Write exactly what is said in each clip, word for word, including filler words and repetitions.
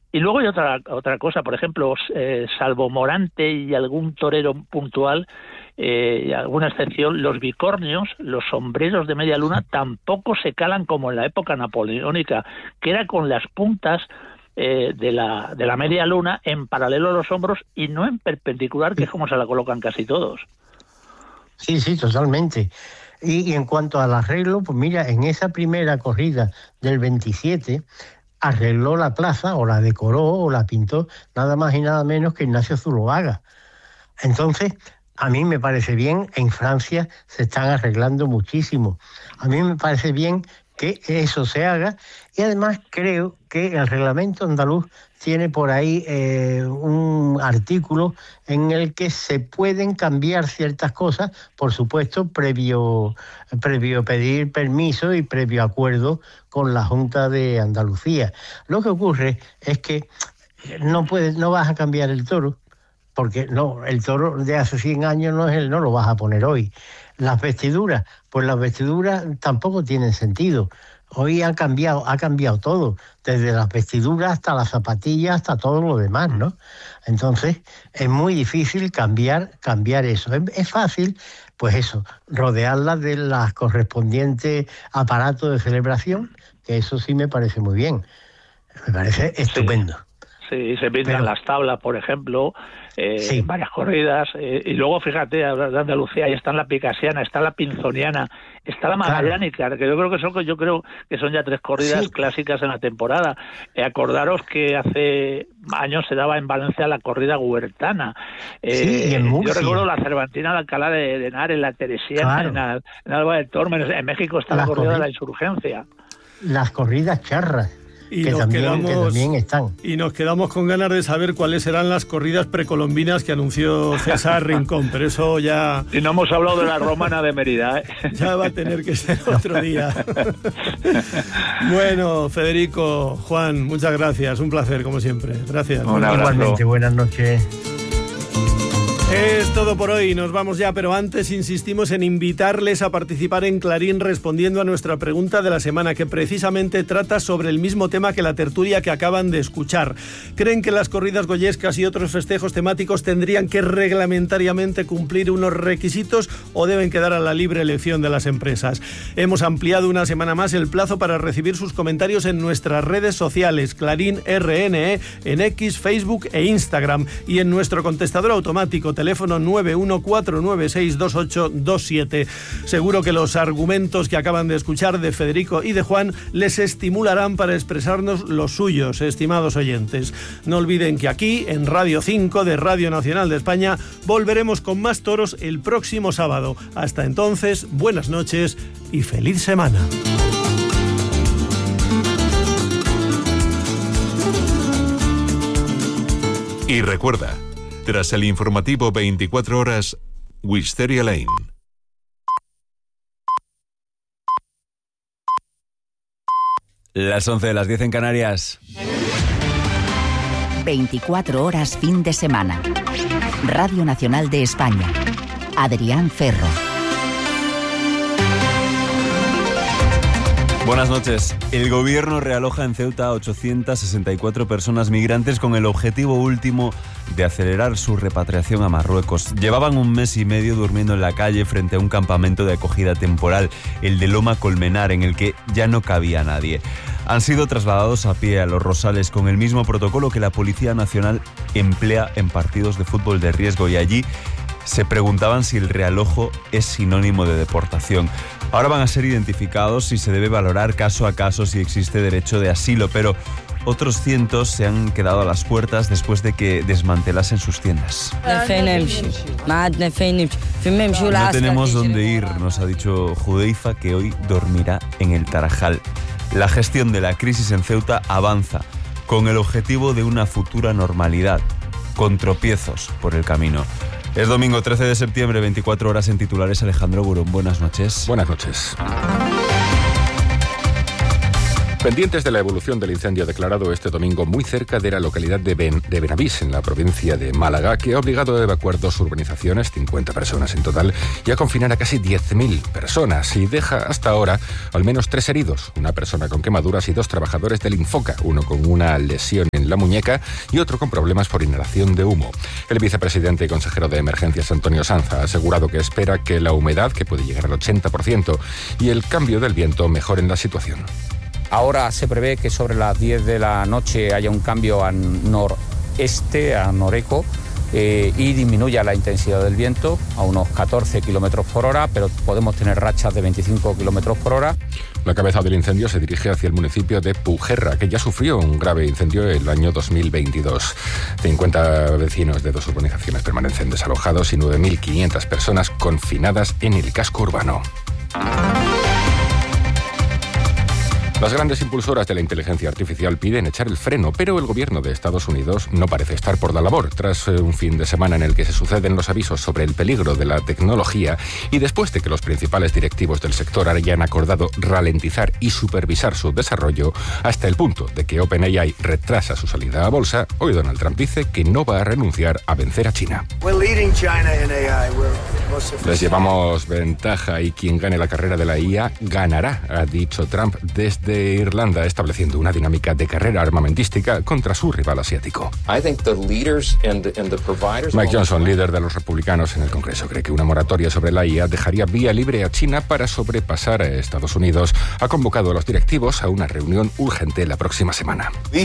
Y luego hay otra otra cosa, por ejemplo, eh, salvo Morante y algún torero puntual, eh, y alguna excepción, los bicornios, los sombreros de media luna, tampoco se calan como en la época napoleónica, que era con las puntas eh, de la de la media luna en paralelo a los hombros y no en perpendicular, que es como se la colocan casi todos. Sí, sí, totalmente. Y, y en cuanto al arreglo, pues mira, en esa primera corrida del veintisiete... arregló la plaza, o la decoró, o la pintó, nada más y nada menos que Ignacio Zuloaga. Entonces, a mí me parece bien, en Francia se están arreglando muchísimo. A mí me parece bien que eso se haga, y además creo que el reglamento andaluz tiene por ahí eh, un artículo en el que se pueden cambiar ciertas cosas, por supuesto, previo, previo pedir permiso y previo acuerdo con la Junta de Andalucía. Lo que ocurre es que no puedes, no vas a cambiar el toro, porque no, el toro de hace cien años no es el, no lo vas a poner hoy. Las vestiduras, pues las vestiduras tampoco tienen sentido. Hoy ha cambiado, ha cambiado todo, desde las vestiduras hasta las zapatillas, hasta todo lo demás, ¿no? Entonces, es muy difícil cambiar, cambiar eso. Es, es fácil, pues eso, rodearlas de las correspondientes aparatos de celebración, que eso sí me parece muy bien. Me parece estupendo. Sí. Sí, se pintan Pero, las tablas, por ejemplo, eh, sí. varias corridas. Eh, y luego, fíjate, de Andalucía, ahí está la picasiana, está la pinzoniana, está la magallánica, claro. que yo creo que son yo creo que son ya tres corridas sí. clásicas en la temporada. Eh, acordaros que hace años se daba en Valencia la corrida huertana. Eh, sí, y en yo recuerdo la Cervantina de Alcalá de, de Henares, la Teresiana, claro. en, en Alba del Tormes. En México está las la corrida corri- de la Insurgencia. Las corridas charras. Y que, nos también, quedamos, que también están. Y nos quedamos con ganas de saber cuáles serán las corridas precolombinas que anunció César Rincón, pero eso ya... Y no hemos hablado de la romana de Mérida, ¿eh? Ya va a tener que ser otro día. Bueno, Federico, Juan, muchas gracias, un placer como siempre. Gracias. Igualmente, buenas noches. Es todo por hoy, nos vamos ya, pero antes insistimos en invitarles a participar en Clarín respondiendo a nuestra pregunta de la semana, que precisamente trata sobre el mismo tema que la tertulia que acaban de escuchar. ¿Creen que las corridas goyescas y otros festejos temáticos tendrían que reglamentariamente cumplir unos requisitos o deben quedar a la libre elección de las empresas? Hemos ampliado una semana más el plazo para recibir sus comentarios en nuestras redes sociales, Clarín R N E, en X, Facebook e Instagram, y en nuestro contestador automático, teléfono nueve uno cuatro nueve seis dos ocho dos siete. Seguro que los argumentos que acaban de escuchar de Federico y de Juan les estimularán para expresarnos los suyos, estimados oyentes. No olviden que aquí, en Radio cinco de Radio Nacional de España, volveremos con más toros el próximo sábado. Hasta entonces, buenas noches y feliz semana. Y recuerda, tras el informativo veinticuatro horas, Wisteria Lane. Las once, las diez en Canarias. veinticuatro horas fin de semana. Radio Nacional de España. Adrián Ferro. Buenas noches. El gobierno realoja en Ceuta a ochocientas sesenta y cuatro personas migrantes con el objetivo último de acelerar su repatriación a Marruecos. Llevaban un mes y medio durmiendo en la calle frente a un campamento de acogida temporal, el de Loma Colmenar, en el que ya no cabía nadie. Han sido trasladados a pie a Los Rosales con el mismo protocolo que la Policía Nacional emplea en partidos de fútbol de riesgo, y allí se preguntaban si el realojo es sinónimo de deportación. Ahora van a ser identificados y se debe valorar caso a caso si existe derecho de asilo, pero otros cientos se han quedado a las puertas después de que desmantelasen sus tiendas. No tenemos dónde ir, nos ha dicho Judeifa, que hoy dormirá en el Tarajal. La gestión de la crisis en Ceuta avanza con el objetivo de una futura normalidad, con tropiezos por el camino. Es domingo trece de septiembre, veinticuatro horas en titulares. Alejandro Burón, buenas noches. Buenas noches. Pendientes de la evolución del incendio declarado este domingo muy cerca de la localidad de, ben, de Benavís, en la provincia de Málaga, que ha obligado a evacuar dos urbanizaciones, cincuenta personas en total, y a confinar a casi diez mil personas, y deja hasta ahora al menos tres heridos, una persona con quemaduras y dos trabajadores del Infoca, uno con una lesión en la en la muñeca y otro con problemas por inhalación de humo. El vicepresidente y consejero de Emergencias, Antonio Sanz, ha asegurado que espera que la humedad, que puede llegar al ochenta por ciento, y el cambio del viento mejoren la situación. Ahora se prevé que sobre las diez de la noche haya un cambio a noreste, a noreco, eh, y disminuya la intensidad del viento a unos catorce kilómetros por hora, pero podemos tener rachas de veinticinco kilómetros por hora. La cabeza del incendio se dirige hacia el municipio de Pujerra, que ya sufrió un grave incendio el año dos mil veintidós. cincuenta vecinos de dos urbanizaciones permanecen desalojados y nueve mil quinientas personas confinadas en el casco urbano. Las grandes impulsoras de la inteligencia artificial piden echar el freno, pero el gobierno de Estados Unidos no parece estar por la labor. Tras un fin de semana en el que se suceden los avisos sobre el peligro de la tecnología y después de que los principales directivos del sector hayan acordado ralentizar y supervisar su desarrollo hasta el punto de que OpenAI retrasa su salida a bolsa, hoy Donald Trump dice que no va a renunciar a vencer a China. Les llevamos ventaja y quien gane la carrera de la I A ganará, ha dicho Trump desde de Irlanda, estableciendo una dinámica de carrera armamentística contra su rival asiático. Mike Johnson, líder de los republicanos en el Congreso, cree que una moratoria sobre la I A dejaría vía libre a China para sobrepasar a Estados Unidos. Ha convocado a los directivos a una reunión urgente la próxima semana. Y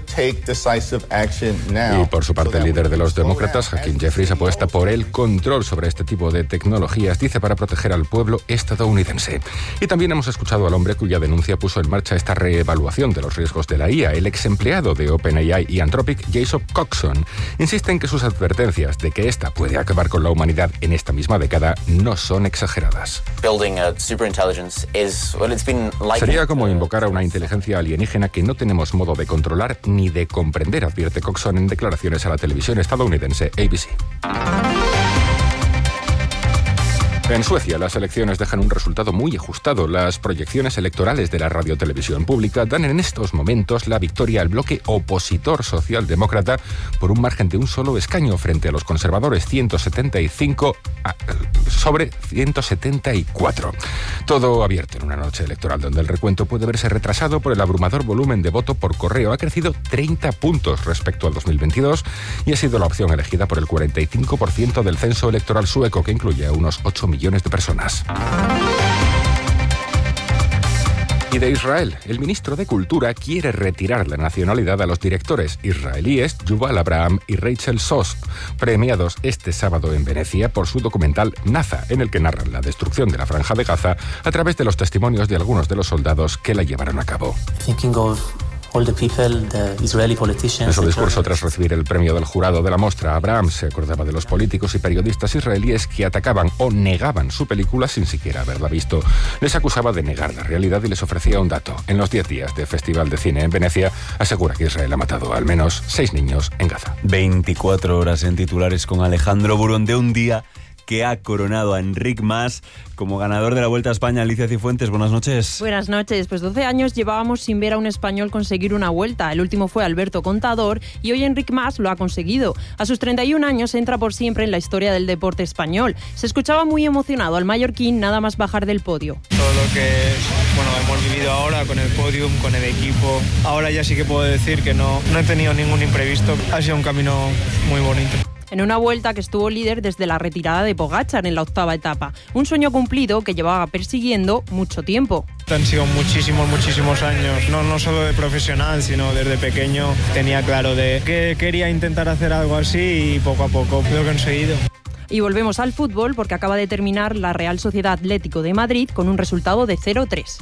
por su parte, el líder de los demócratas, Hakeem Jeffries, apuesta por el control sobre este tipo de tecnologías, dice, para proteger al pueblo estadounidense. Y también hemos escuchado al hombre cuya denuncia puso en marcha esta reevaluación de los riesgos de la I A. El ex empleado de OpenAI y Anthropic, Jason Coxon, insiste en que sus advertencias de que esta puede acabar con la humanidad en esta misma década no son exageradas. Sería como invocar a una inteligencia alienígena que no tenemos modo de controlar ni de comprender, advierte Coxon en declaraciones a la televisión estadounidense A B C. En Suecia, las elecciones dejan un resultado muy ajustado. Las proyecciones electorales de la radiotelevisión pública dan en estos momentos la victoria al bloque opositor socialdemócrata por un margen de un solo escaño frente a los conservadores, ciento setenta y cinco sobre ciento setenta y cuatro. Todo abierto en una noche electoral donde el recuento puede verse retrasado por el abrumador volumen de voto por correo. Ha crecido treinta puntos respecto al dos mil veintidós y ha sido la opción elegida por el cuarenta y cinco por ciento del censo electoral sueco, que incluye a unos ocho millones de personas. Y de Israel, el ministro de Cultura quiere retirar la nacionalidad a los directores israelíes Yuval Abraham y Rachel Sos, premiados este sábado en Venecia por su documental Naza, en el que narran la destrucción de la Franja de Gaza a través de los testimonios de algunos de los soldados que la llevaron a cabo. All the people, the Israeli politicians, en su discurso tras recibir el premio del jurado de la mostra, Abraham se acordaba de los políticos y periodistas israelíes que atacaban o negaban su película sin siquiera haberla visto. Les acusaba de negar la realidad y les ofrecía un dato. En los diez días de Festival de Cine en Venecia, asegura que Israel ha matado al menos seis niños en Gaza. veinticuatro horas en titulares con Alejandro Burón, de un día que ha coronado a Enric Mas como ganador de la Vuelta a España. Alicia Cifuentes, buenas noches. Buenas noches. Pues doce años llevábamos sin ver a un español conseguir una Vuelta. El último fue Alberto Contador y hoy Enric Mas lo ha conseguido. A sus treinta y un años entra por siempre en la historia del deporte español. Se escuchaba muy emocionado al mallorquín nada más bajar del podio. Todo lo que bueno, hemos vivido ahora con el podium, con el equipo, ahora ya sí que puedo decir que no, no he tenido ningún imprevisto. Ha sido un camino muy bonito. En una Vuelta que estuvo líder desde la retirada de Pogačar en la octava etapa. Un sueño cumplido que llevaba persiguiendo mucho tiempo. Han sido muchísimos, muchísimos años, no, no solo de profesional, sino desde pequeño tenía claro de que quería intentar hacer algo así y poco a poco lo he conseguido. Y volvemos al fútbol porque acaba de terminar la Real Sociedad Atlético de Madrid con un resultado de cero tres.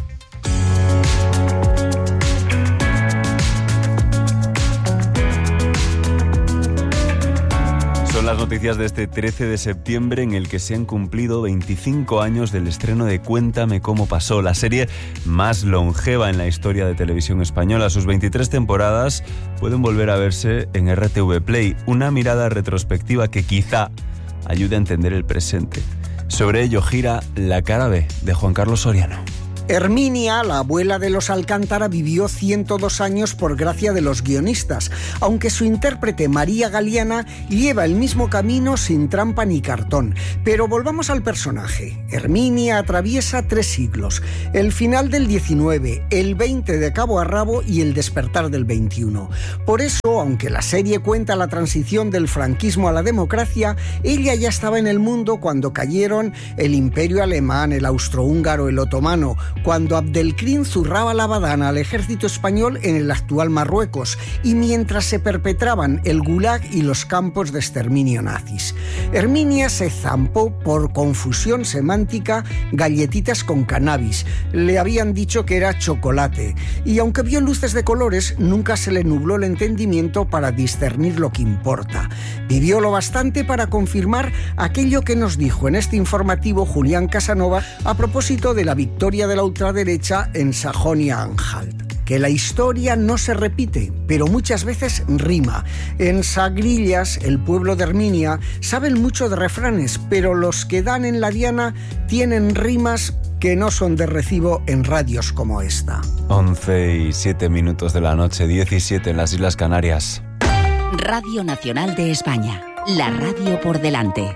Son las noticias de este trece de septiembre, en el que se han cumplido veinticinco años del estreno de Cuéntame cómo pasó, la serie más longeva en la historia de televisión española. Sus veintitrés temporadas pueden volver a verse en R T V Play, una mirada retrospectiva que quizá ayude a entender el presente. Sobre ello gira La cara B, de Juan Carlos Soriano. Herminia, la abuela de los Alcántara, vivió ciento dos años por gracia de los guionistas, aunque su intérprete María Galiana lleva el mismo camino sin trampa ni cartón. Pero volvamos al personaje. Herminia atraviesa tres siglos, el final del diecinueve, el veinte de cabo a rabo y el despertar del veintiuno. Por eso, aunque la serie cuenta la transición del franquismo a la democracia, ella ya estaba en el mundo cuando cayeron el Imperio Alemán, el Austrohúngaro, el Otomano, cuando Abdelkrim zurraba la badana al ejército español en el actual Marruecos y mientras se perpetraban el Gulag y los campos de exterminio nazis. Herminia se zampó por confusión semántica galletitas con cannabis. Le habían dicho que era chocolate y aunque vio luces de colores, nunca se le nubló el entendimiento para discernir lo que importa. Vivió lo bastante para confirmar aquello que nos dijo en este informativo Julián Casanova a propósito de la victoria de la ultraderecha en Sajonia-Anhalt. Que la historia no se repite, pero muchas veces rima. En Sagrillas, el pueblo de Herminia, saben mucho de refranes, pero los que dan en la diana tienen rimas que no son de recibo en radios como esta. once y siete minutos de la noche, diecisiete en las Islas Canarias. Radio Nacional de España, la radio por delante.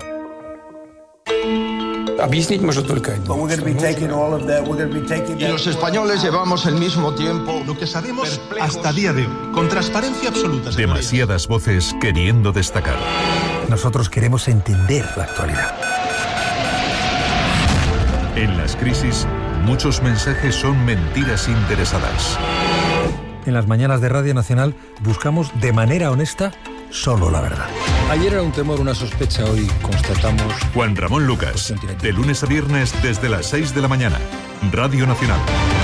Y los españoles llevamos el mismo tiempo. Lo que sabemos hasta día de hoy, con transparencia absoluta. Demasiadas voces queriendo destacar. Nosotros queremos entender la actualidad. En las crisis, muchos mensajes son mentiras interesadas. En las mañanas de Radio Nacional buscamos de manera honesta solo la verdad. Ayer era un temor, una sospecha, hoy constatamos... Juan Ramón Lucas, de lunes a viernes desde las seis de la mañana. Radio Nacional.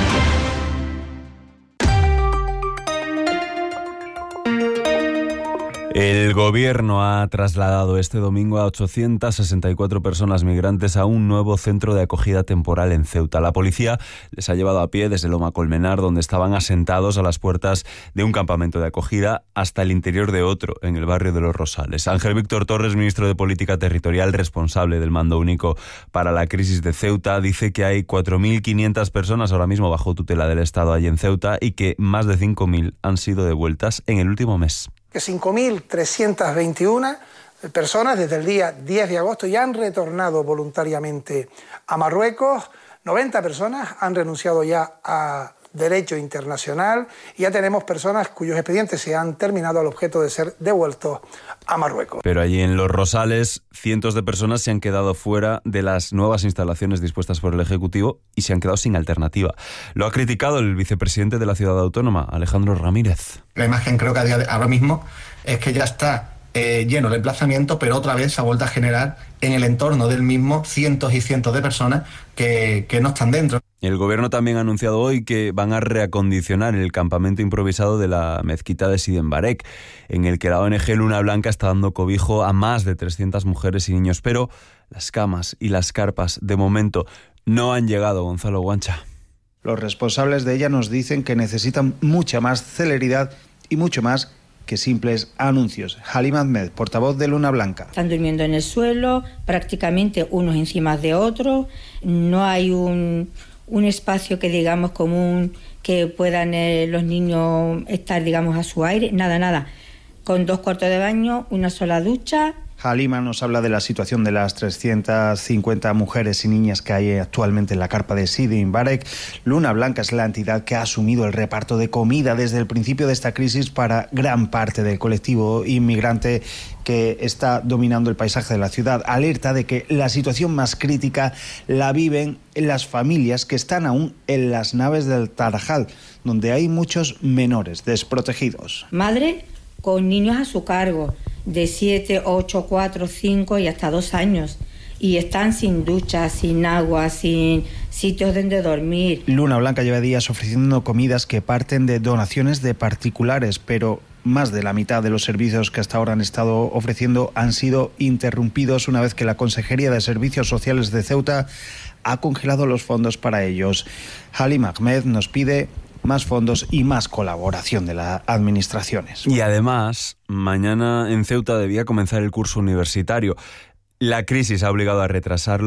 El gobierno ha trasladado este domingo a ochocientas sesenta y cuatro personas migrantes a un nuevo centro de acogida temporal en Ceuta. La policía les ha llevado a pie desde Loma Colmenar, donde estaban asentados a las puertas de un campamento de acogida, hasta el interior de otro, en el barrio de Los Rosales. Ángel Víctor Torres, ministro de Política Territorial, responsable del Mando Único para la crisis de Ceuta, dice que hay cuatro mil quinientas personas ahora mismo bajo tutela del Estado allí en Ceuta y que más de cinco mil han sido devueltas en el último mes. Que cinco mil trescientas veintiuna personas desde el día diez de agosto ya han retornado voluntariamente a Marruecos, noventa personas han renunciado ya a derecho internacional y ya tenemos personas cuyos expedientes se han terminado al objeto de ser devueltos a Marruecos. Pero allí en Los Rosales, cientos de personas se han quedado fuera de las nuevas instalaciones dispuestas por el Ejecutivo y se han quedado sin alternativa. Lo ha criticado el vicepresidente de la ciudad autónoma, Alejandro Ramírez. La imagen creo que a día de, ahora mismo es que ya está eh, lleno el emplazamiento, pero otra vez se ha vuelto a generar en el entorno del mismo cientos y cientos de personas que, que no están dentro. El gobierno también ha anunciado hoy que van a reacondicionar el campamento improvisado de la mezquita de Sidi Mbarek, en el que la O N G Luna Blanca está dando cobijo a más de trescientas mujeres y niños. Pero las camas y las carpas, de momento, no han llegado, Gonzalo Guancha. Los responsables de ella nos dicen que necesitan mucha más celeridad y mucho más que simples anuncios. Halim Ahmed, portavoz de Luna Blanca. Están durmiendo en el suelo, prácticamente unos encima de otros. No hay un... un espacio que digamos común que puedan eh, los niños estar digamos a su aire, nada, nada, con dos cuartos de baño, una sola ducha. Halima nos habla de la situación de las trescientas cincuenta mujeres y niñas que hay actualmente en la carpa de Sidi Mbarek. Luna Blanca es la entidad que ha asumido el reparto de comida desde el principio de esta crisis para gran parte del colectivo inmigrante que está dominando el paisaje de la ciudad. Alerta de que la situación más crítica la viven las familias que están aún en las naves del Tarajal, donde hay muchos menores desprotegidos. Madre con niños a su cargo, de siete, ocho, cuatro, cinco y hasta dos años. Y están sin ducha, sin agua, sin sitios donde dormir. Luna Blanca lleva días ofreciendo comidas que parten de donaciones de particulares, pero más de la mitad de los servicios que hasta ahora han estado ofreciendo han sido interrumpidos una vez que la Consejería de Servicios Sociales de Ceuta ha congelado los fondos para ellos. Halim Ahmed nos pide más fondos y más colaboración de las administraciones. Y además, mañana en Ceuta debía comenzar el curso universitario. La crisis ha obligado a retrasarlo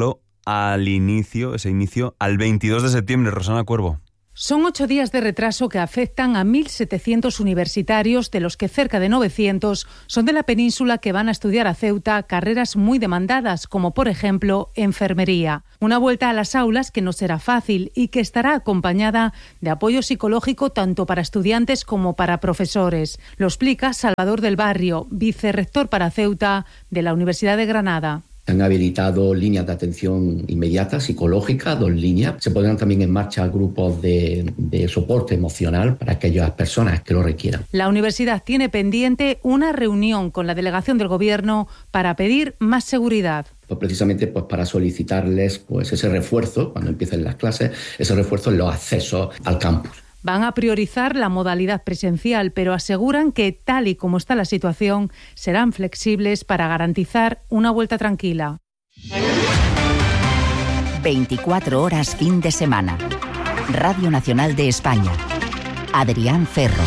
al inicio, ese inicio, al veintidós de septiembre. Rosana Cuervo. Son ocho días de retraso que afectan a mil setecientos universitarios, de los que cerca de novecientos son de la península, que van a estudiar a Ceuta carreras muy demandadas, como por ejemplo enfermería. Una vuelta a las aulas que no será fácil y que estará acompañada de apoyo psicológico tanto para estudiantes como para profesores. Lo explica Salvador del Barrio, vicerrector para Ceuta de la Universidad de Granada. Se han habilitado líneas de atención inmediata, psicológica, dos líneas. Se pondrán también en marcha grupos de, de soporte emocional para aquellas personas que lo requieran. La universidad tiene pendiente una reunión con la delegación del Gobierno para pedir más seguridad. Pues precisamente pues para solicitarles pues ese refuerzo, cuando empiecen las clases, ese refuerzo en los accesos al campus. Van a priorizar la modalidad presencial, pero aseguran que, tal y como está la situación, serán flexibles para garantizar una vuelta tranquila. veinticuatro horas fin de semana. Radio Nacional de España. Adrián Ferro.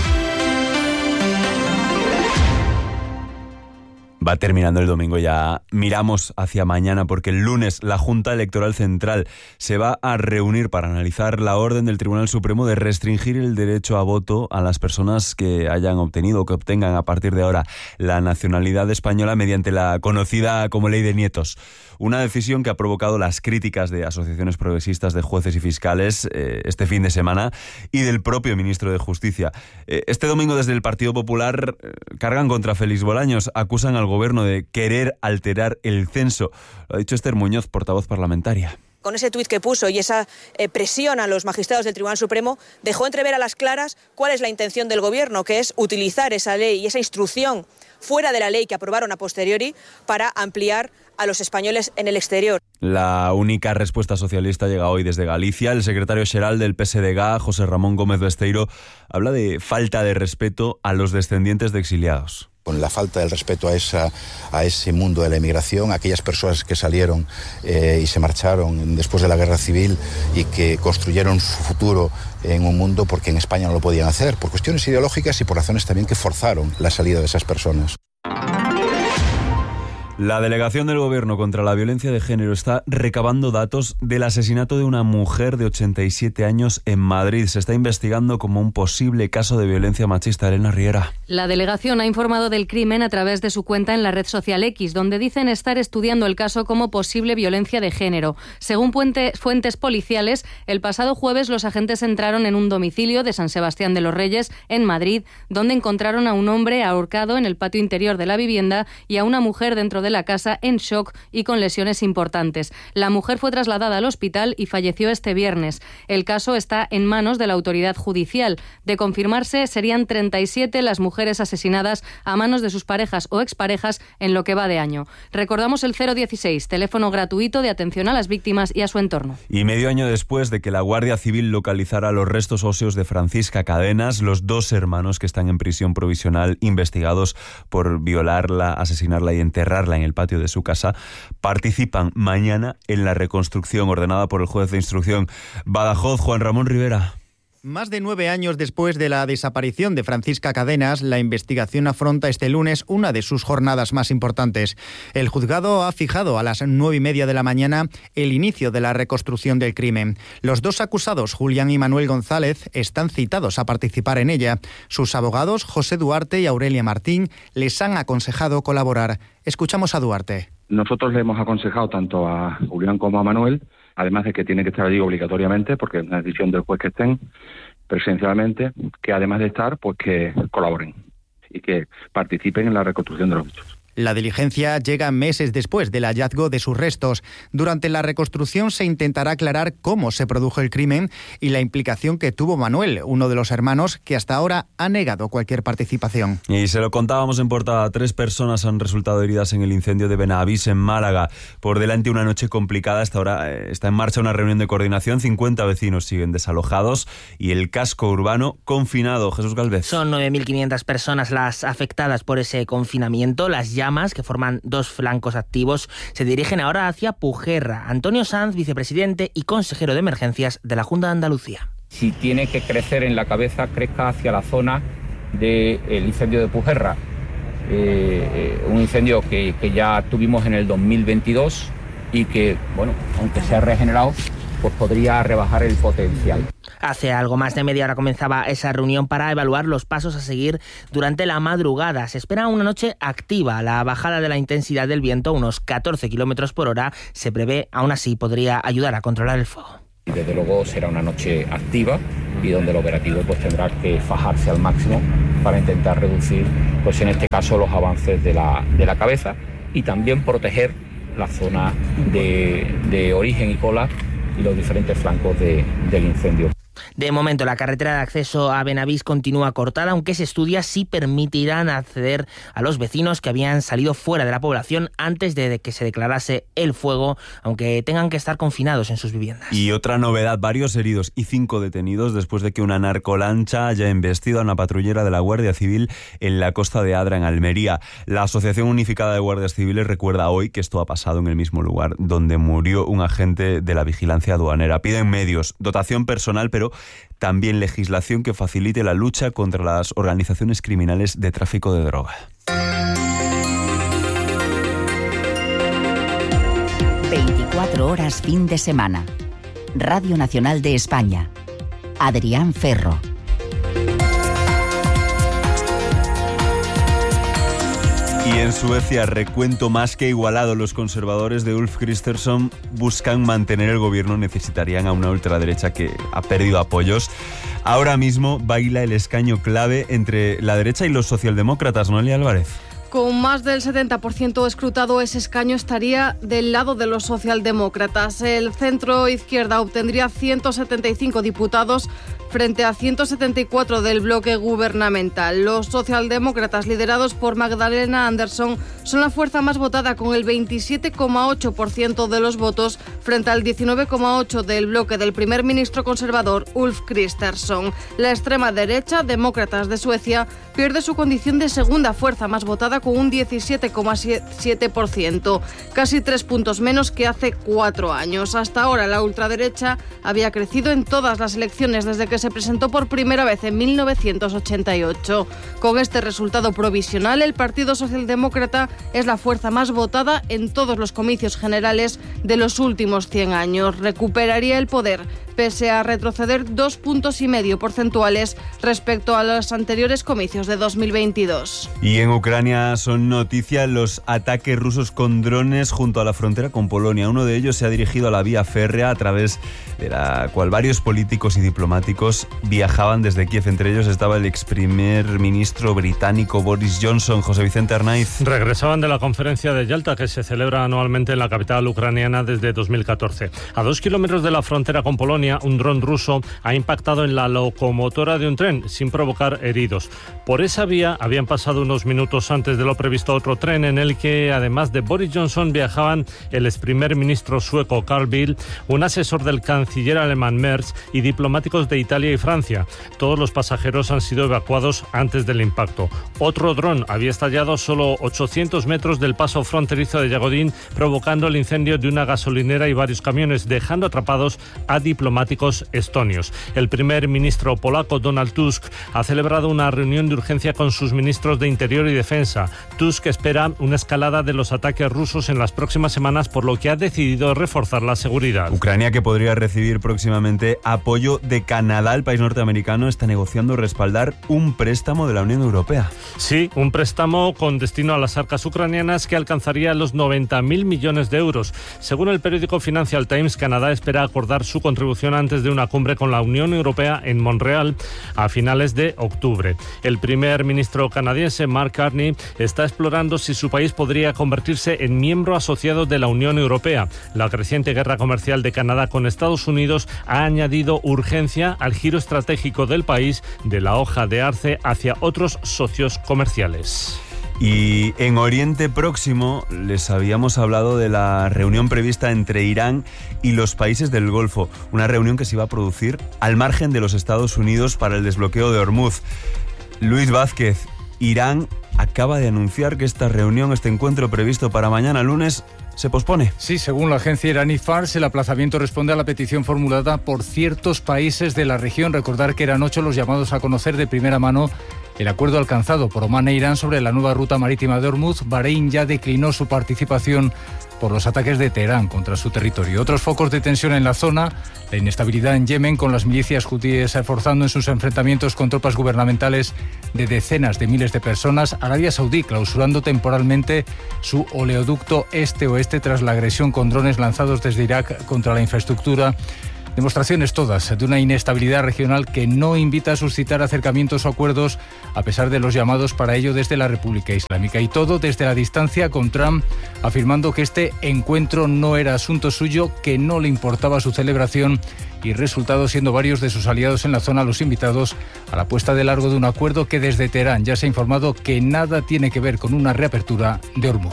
Va terminando el domingo, ya miramos hacia mañana, porque el lunes la Junta Electoral Central se va a reunir para analizar la orden del Tribunal Supremo de restringir el derecho a voto a las personas que hayan obtenido o que obtengan a partir de ahora la nacionalidad española mediante la conocida como Ley de Nietos. Una decisión que ha provocado las críticas de asociaciones progresistas, de jueces y fiscales eh, este fin de semana, y del propio ministro de Justicia. Eh, este domingo, desde el Partido Popular eh, cargan contra Félix Bolaños, acusan al gobierno de querer alterar el censo. Lo ha dicho Esther Muñoz, portavoz parlamentaria. Con ese tuit que puso y esa eh, presión a los magistrados del Tribunal Supremo, dejó entrever a las claras cuál es la intención del Gobierno, que es utilizar esa ley y esa instrucción fuera de la ley que aprobaron a posteriori para ampliar a los españoles en el exterior. La única respuesta socialista llega hoy desde Galicia. El secretario xeral del P S D G, José Ramón Gómez Besteiro, habla de falta de respeto a los descendientes de exiliados. Con la falta del respeto a, esa, a ese mundo de la emigración, aquellas personas que salieron eh, y se marcharon después de la guerra civil y que construyeron su futuro en un mundo porque en España no lo podían hacer, por cuestiones ideológicas y por razones también que forzaron la salida de esas personas. La delegación del Gobierno contra la violencia de género está recabando datos del asesinato de una mujer de ochenta y siete años en Madrid. Se está investigando como un posible caso de violencia machista. Elena Riera. La delegación ha informado del crimen a través de su cuenta en la red social X, donde dicen estar estudiando el caso como posible violencia de género. Según fuentes policiales, el pasado jueves los agentes entraron en un domicilio de San Sebastián de los Reyes, en Madrid, donde encontraron a un hombre ahorcado en el patio interior de la vivienda y a una mujer dentro de de la casa en shock y con lesiones importantes. La mujer fue trasladada al hospital y falleció este viernes. El caso está en manos de la autoridad judicial. De confirmarse, serían treinta y siete las mujeres asesinadas a manos de sus parejas o exparejas en lo que va de año. Recordamos el cero dieciséis, teléfono gratuito de atención a las víctimas y a su entorno. Y medio año después de que la Guardia Civil localizara los restos óseos de Francisca Cadenas, los dos hermanos que están en prisión provisional investigados por violarla, asesinarla y enterrarla en el patio de su casa, participan mañana en la reconstrucción ordenada por el juez de instrucción Badajoz, Juan Ramón Rivera. Más de nueve años después de la desaparición de Francisca Cadenas, la investigación afronta este lunes una de sus jornadas más importantes. El juzgado ha fijado a las nueve y media de la mañana el inicio de la reconstrucción del crimen. Los dos acusados, Julián y Manuel González, están citados a participar en ella. Sus abogados, José Duarte y Aurelia Martín, les han aconsejado colaborar. Escuchamos a Duarte. Nosotros le hemos aconsejado tanto a Julián como a Manuel, además de que tiene que estar allí obligatoriamente, porque es una decisión del juez que estén presencialmente, que además de estar, pues que colaboren y que participen en la reconstrucción de los hechos. La diligencia llega meses después del hallazgo de sus restos. Durante la reconstrucción se intentará aclarar cómo se produjo el crimen y la implicación que tuvo Manuel, uno de los hermanos que hasta ahora ha negado cualquier participación. Y se lo contábamos en portada, tres personas han resultado heridas en el incendio de Benavís, en Málaga. Por delante una noche complicada, hasta ahora eh, está en marcha una reunión de coordinación, cincuenta vecinos siguen desalojados y el casco urbano confinado. Jesús Galvez. Son nueve mil quinientas personas las afectadas por ese confinamiento. Las llamas, que forman dos flancos activos, se dirigen ahora hacia Pujerra. Antonio Sanz, vicepresidente y consejero de emergencias de la Junta de Andalucía. Si tiene que crecer en la cabeza, crezca hacia la zona del incendio de Pujerra. Eh, eh, un incendio que, que ya tuvimos en el dos mil veintidós y que, bueno, aunque sea regenerado, pues podría rebajar el potencial. Hace algo más de media hora comenzaba esa reunión para evaluar los pasos a seguir durante la madrugada. Se espera una noche activa. La bajada de la intensidad del viento, unos catorce kilómetros por hora, se prevé, aún así podría ayudar a controlar el fuego. Y desde luego será una noche activa y donde el operativo pues tendrá que fajarse al máximo para intentar reducir, pues en este caso, los avances de la, de la cabeza y también proteger la zona de, de origen y cola y los diferentes flancos de, del incendio. De momento, la carretera de acceso a Benavís continúa cortada, aunque se estudia si permitirán acceder a los vecinos que habían salido fuera de la población antes de que se declarase el fuego, aunque tengan que estar confinados en sus viviendas. Y otra novedad, varios heridos y cinco detenidos después de que una narcolancha haya embestido a una patrullera de la Guardia Civil en la costa de Adra, en Almería. La Asociación Unificada de Guardias Civiles recuerda hoy que esto ha pasado en el mismo lugar donde murió un agente de la vigilancia aduanera. Piden medios, dotación personal, pero también legislación que facilite la lucha contra las organizaciones criminales de tráfico de droga. veinticuatro horas fin de semana. Radio Nacional de España. Adrián Ferro. Y en Suecia, recuento más que igualado. Los conservadores de Ulf Kristersson buscan mantener el gobierno. Necesitarían a una ultraderecha que ha perdido apoyos. Ahora mismo baila el escaño clave entre la derecha y los socialdemócratas. Noelia Álvarez. Con más del setenta por ciento escrutado, ese escaño estaría del lado de los socialdemócratas. El centro izquierda obtendría ciento setenta y cinco diputados frente a ciento setenta y cuatro del bloque gubernamental. Los socialdemócratas, liderados por Magdalena Andersson, son la fuerza más votada, con el veintisiete coma ocho por ciento de los votos frente al diecinueve coma ocho por ciento del bloque del primer ministro conservador Ulf Kristersson. La extrema derecha, Demócratas de Suecia, pierde su condición de segunda fuerza más votada con un diecisiete coma siete por ciento, casi tres puntos menos que hace cuatro años. Hasta ahora la ultraderecha había crecido en todas las elecciones desde que se presentó por primera vez en mil novecientos ochenta y ocho. Con este resultado provisional, el Partido Socialdemócrata es la fuerza más votada en todos los comicios generales de los últimos cien años. Recuperaría el poder, pese a retroceder dos puntos y medio porcentuales respecto a los anteriores comicios de dos mil veintidós. Y en Ucrania son noticia los ataques rusos con drones junto a la frontera con Polonia. Uno de ellos se ha dirigido a la vía férrea, a través de la cual varios políticos y diplomáticos viajaban desde Kiev. Entre ellos estaba el ex primer ministro británico Boris Johnson. José Vicente Arnaiz. Regresaban de la conferencia de Yalta, que se celebra anualmente en la capital ucraniana desde dos mil catorce. A dos kilómetros de la frontera con Polonia, un dron ruso ha impactado en la locomotora de un tren sin provocar heridos. Por esa vía habían pasado unos minutos antes de lo previsto otro tren en el que, además de Boris Johnson, viajaban el ex primer ministro sueco Carl Bildt, un asesor del canciller alemán Merz y diplomáticos de Italia y Francia. Todos los pasajeros han sido evacuados antes del impacto. Otro dron había estallado solo ochocientos metros del paso fronterizo de Yagodín, provocando el incendio de una gasolinera y varios camiones, dejando atrapados a diplomáticos estonios. El primer ministro polaco Donald Tusk ha celebrado una reunión de urgencia con sus ministros de Interior y Defensa. Tusk espera una escalada de los ataques rusos en las próximas semanas, por lo que ha decidido reforzar la seguridad. Ucrania, que podría recibir próximamente apoyo de Canadá, el país norteamericano, está negociando respaldar un préstamo de la Unión Europea. Sí, un préstamo con destino a las arcas ucranianas que alcanzaría los noventa mil millones de euros. Según el periódico Financial Times, Canadá espera acordar su contribución antes de una cumbre con la Unión Europea en Montreal a finales de octubre. El primer ministro canadiense, Mark Carney, está explorando si su país podría convertirse en miembro asociado de la Unión Europea. La creciente guerra comercial de Canadá con Estados Unidos ha añadido urgencia al giro estratégico del país de la hoja de arce hacia otros socios comerciales. Y en Oriente Próximo les habíamos hablado de la reunión prevista entre Irán y los países del Golfo, una reunión que se iba a producir al margen de los Estados Unidos para el desbloqueo de Hormuz. Luis Vázquez, Irán acaba de anunciar que esta reunión, este encuentro previsto para mañana lunes, se pospone. Sí, según la agencia iraní Fars, el aplazamiento responde a la petición formulada por ciertos países de la región. Recordar que eran ocho los llamados a conocer de primera mano el acuerdo alcanzado por Omán e Irán sobre la nueva ruta marítima de Hormuz, Bahrein ya declinó su participación por los ataques de Teherán contra su territorio. Otros focos de tensión en la zona, la inestabilidad en Yemen, con las milicias hutíes esforzando en sus enfrentamientos con tropas gubernamentales de decenas de miles de personas, Arabia Saudí clausurando temporalmente su oleoducto este-oeste tras la agresión con drones lanzados desde Irak contra la infraestructura. Demostraciones todas de una inestabilidad regional que no invita a suscitar acercamientos o acuerdos, a pesar de los llamados para ello desde la República Islámica. Y todo desde la distancia, con Trump afirmando que este encuentro no era asunto suyo, que no le importaba su celebración, y resultado siendo varios de sus aliados en la zona los invitados a la puesta de largo de un acuerdo que desde Teherán ya se ha informado que nada tiene que ver con una reapertura de Hormuz.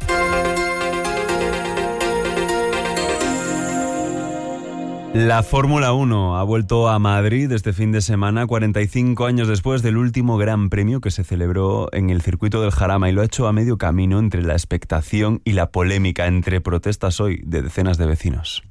La Fórmula uno ha vuelto a Madrid este fin de semana, cuarenta y cinco años después del último Gran Premio que se celebró en el circuito del Jarama, y lo ha hecho a medio camino entre la expectación y la polémica, entre protestas hoy de decenas de vecinos.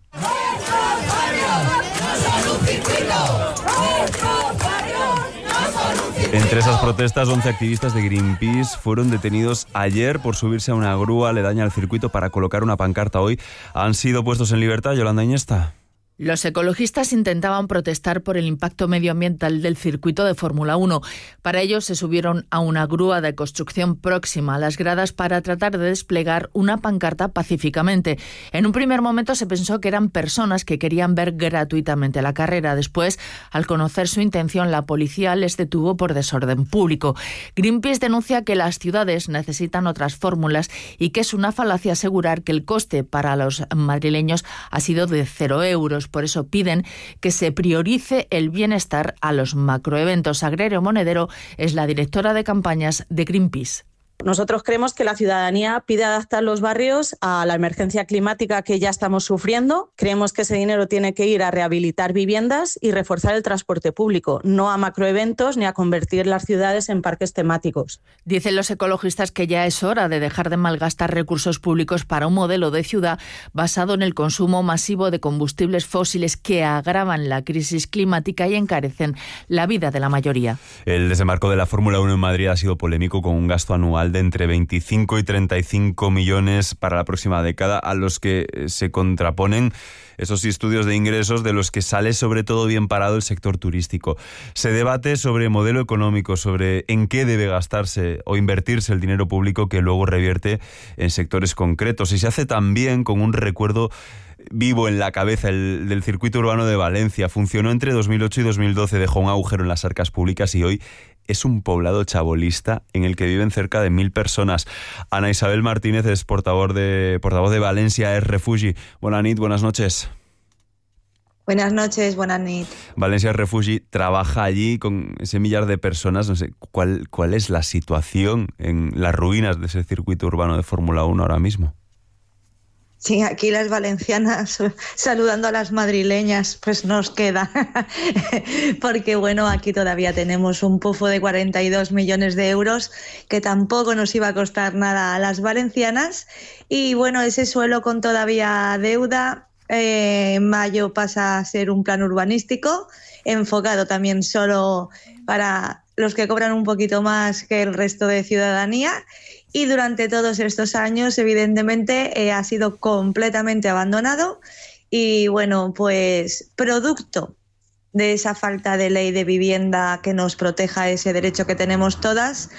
Entre esas protestas, once activistas de Greenpeace fueron detenidos ayer por subirse a una grúa aledaña al circuito para colocar una pancarta. Hoy han sido puestos en libertad. Yolanda Iniesta. Los ecologistas intentaban protestar por el impacto medioambiental del circuito de Fórmula uno. Para ello se subieron a una grúa de construcción próxima a las gradas para tratar de desplegar una pancarta pacíficamente. En un primer momento se pensó que eran personas que querían ver gratuitamente la carrera. Después, al conocer su intención, la policía les detuvo por desorden público. Greenpeace denuncia que las ciudades necesitan otras fórmulas y que es una falacia asegurar que el coste para los madrileños ha sido de cero euros. Por eso piden que se priorice el bienestar a los macroeventos. Sagrario Monedero es la directora de campañas de Greenpeace. Nosotros creemos que la ciudadanía pide adaptar los barrios a la emergencia climática que ya estamos sufriendo. Creemos que ese dinero tiene que ir a rehabilitar viviendas y reforzar el transporte público, no a macroeventos ni a convertir las ciudades en parques temáticos. Dicen los ecologistas que ya es hora de dejar de malgastar recursos públicos para un modelo de ciudad basado en el consumo masivo de combustibles fósiles que agravan la crisis climática y encarecen la vida de la mayoría. El desembarco de la Fórmula uno en Madrid ha sido polémico, con un gasto anual de entre veinticinco y treinta y cinco millones para la próxima década, a los que se contraponen esos estudios de ingresos de los que sale sobre todo bien parado el sector turístico. Se debate sobre modelo económico, sobre en qué debe gastarse o invertirse el dinero público que luego revierte en sectores concretos, y se hace también con un recuerdo vivo en la cabeza el del circuito urbano de Valencia. Funcionó entre dos mil ocho y dos mil doce, dejó un agujero en las arcas públicas y hoy es un poblado chabolista en el que viven cerca de mil personas. Ana Isabel Martínez es portavoz de, portavoz de Valencia es Refugi. Buenas nit, buenas noches. Buenas noches, buenas nit. Valencia Refugi trabaja allí con ese millar de personas. No sé, ¿cuál, cuál es la situación en las ruinas de ese circuito urbano de Fórmula uno ahora mismo? Sí, aquí las valencianas saludando a las madrileñas, pues nos queda, porque bueno, aquí todavía tenemos un pufo de cuarenta y dos millones de euros que tampoco nos iba a costar nada a las valencianas, y bueno, ese suelo con todavía deuda, eh, en mayo pasa a ser un plan urbanístico, enfocado también solo para los que cobran un poquito más que el resto de ciudadanía. Y durante todos estos años, evidentemente, eh, ha sido completamente abandonado y, bueno, pues producto de esa falta de ley de vivienda que nos proteja ese derecho que tenemos todas,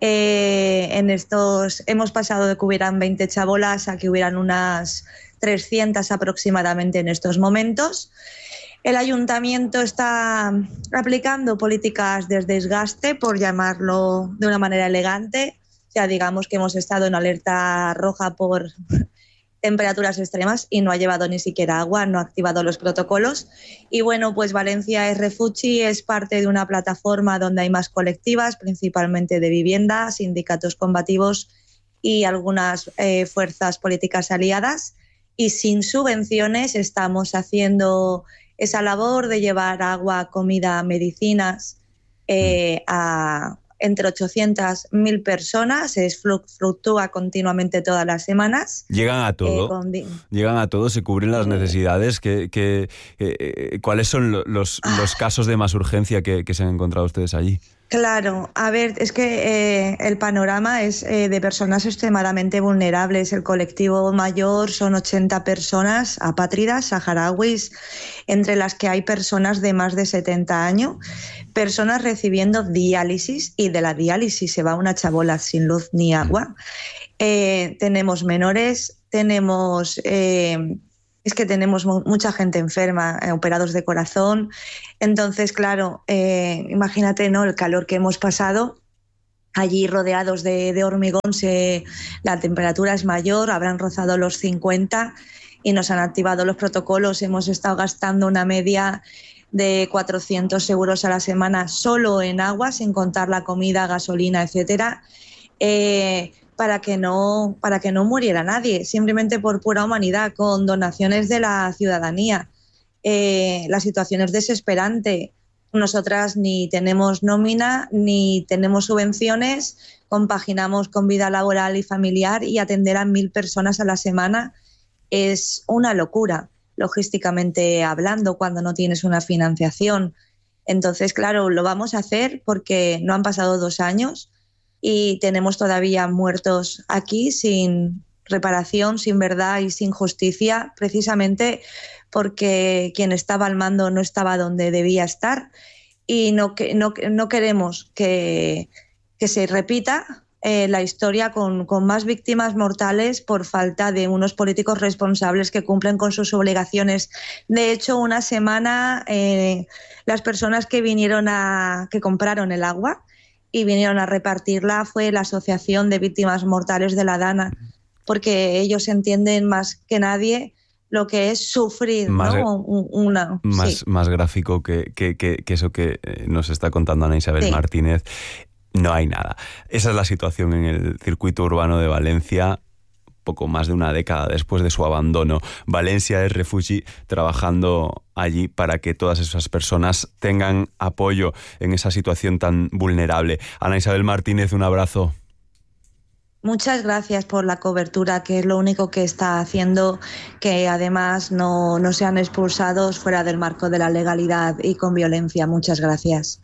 eh, en estos hemos pasado de que hubieran veinte chabolas a que hubieran unas trescientas aproximadamente en estos momentos. El ayuntamiento está aplicando políticas de desgaste, por llamarlo de una manera elegante. Ya digamos que hemos estado en alerta roja por temperaturas extremas y no ha llevado ni siquiera agua, no ha activado los protocolos. Y bueno, pues Valencia es Refugi, es parte de una plataforma donde hay más colectivas, principalmente de vivienda, sindicatos combativos y algunas eh, fuerzas políticas aliadas. Y sin subvenciones estamos haciendo esa labor de llevar agua, comida, medicinas eh, a entre ochocientas mil personas, es, fluctúa continuamente todas las semanas. ¿Llegan a todo? Eh, con... ¿Llegan a todo? ¿Se cubren las necesidades? ¿Qué, qué, eh, ¿Cuáles son los, los casos de más urgencia que, que se han encontrado ustedes allí? Claro, a ver, es que eh, el panorama es eh, de personas extremadamente vulnerables. El colectivo mayor son ochenta personas apátridas, saharauis, entre las que hay personas de más de setenta años, personas recibiendo diálisis, y de la diálisis se va una chabola sin luz ni agua. Eh, tenemos menores, tenemos... Eh, Es que tenemos mucha gente enferma, eh, operados de corazón. Entonces, claro, eh, imagínate, ¿no?, el calor que hemos pasado. Allí rodeados de, de hormigón, se, la temperatura es mayor, habrán rozado los cincuenta y nos han activado los protocolos. Hemos estado gastando una media de cuatrocientos euros a la semana solo en agua, sin contar la comida, gasolina, etcétera. Eh, para que no para que no muriera nadie, simplemente por pura humanidad, con donaciones de la ciudadanía. Eh, la situación es desesperante. Nosotras ni tenemos nómina, ni tenemos subvenciones, compaginamos con vida laboral y familiar, y atender a mil personas a la semana es una locura, logísticamente hablando, cuando no tienes una financiación. Entonces, claro, lo vamos a hacer porque no han pasado dos años y tenemos todavía muertos aquí sin reparación, sin verdad y sin justicia, precisamente porque quien estaba al mando no estaba donde debía estar, y no, no, no queremos que, que se repita eh, la historia con, con más víctimas mortales por falta de unos políticos responsables que cumplen con sus obligaciones. De hecho, una semana eh, las personas que vinieron a que compraron el agua y vinieron a repartirla fue la Asociación de Víctimas Mortales de la Dana, porque ellos entienden más que nadie lo que es sufrir, más, ¿no? Una, más, sí. más gráfico que, que, que, que eso que nos está contando Ana Isabel sí. Martínez. No hay nada. Esa es la situación en el circuito urbano de Valencia, poco más de una década después de su abandono. Valencia es Refugi, trabajando allí para que todas esas personas tengan apoyo en esa situación tan vulnerable. Ana Isabel Martínez, un abrazo. Muchas gracias por la cobertura, que es lo único que está haciendo que además no, no sean expulsados fuera del marco de la legalidad y con violencia. Muchas gracias.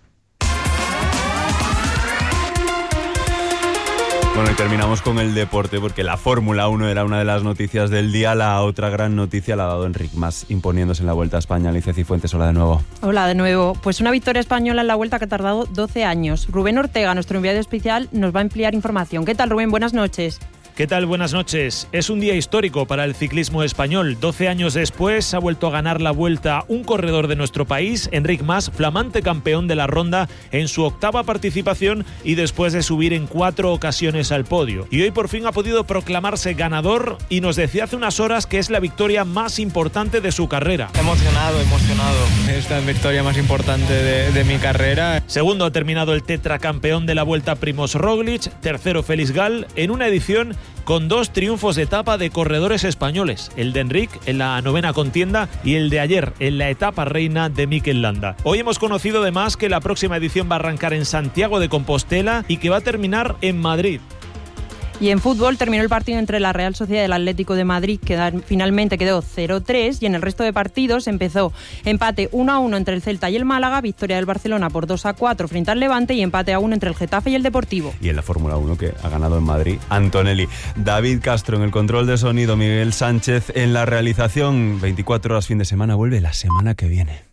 Bueno, y terminamos con el deporte, porque la Fórmula uno era una de las noticias del día. La otra gran noticia la ha dado Enric Mas, imponiéndose en la Vuelta a España. Alicia Cifuentes, hola de nuevo. Hola de nuevo. Pues una victoria española en la Vuelta que ha tardado doce años. Rubén Ortega, nuestro enviado especial, nos va a ampliar información. ¿Qué tal, Rubén? Buenas noches. ¿Qué tal? Buenas noches. Es un día histórico para el ciclismo español. doce años después ha vuelto a ganar la Vuelta un corredor de nuestro país, Enric Mas, flamante campeón de la Ronda en su octava participación y después de subir en cuatro ocasiones al podio. Y hoy por fin ha podido proclamarse ganador y nos decía hace unas horas que es la victoria más importante de su carrera. Emocionado, emocionado. Es la victoria más importante de, de mi carrera. Segundo ha terminado el tetracampeón de la Vuelta, Primož Roglič, tercero Félix Gall, en una edición con dos triunfos de etapa de corredores españoles, el de Enric en la novena contienda y el de ayer en la etapa reina de Mikel Landa. Hoy hemos conocido además que la próxima edición va a arrancar en Santiago de Compostela y que va a terminar en Madrid. Y en fútbol terminó el partido entre la Real Sociedad y el Atlético de Madrid, que finalmente quedó cero tres, y en el resto de partidos empezó empate uno a uno entre el Celta y el Málaga, victoria del Barcelona por dos a cuatro frente al Levante y empate a uno entre el Getafe y el Deportivo. Y en la Fórmula uno, que ha ganado en Madrid, Antonelli. David Castro en el control de sonido, Miguel Sánchez en la realización. veinticuatro horas fin de semana, vuelve la semana que viene.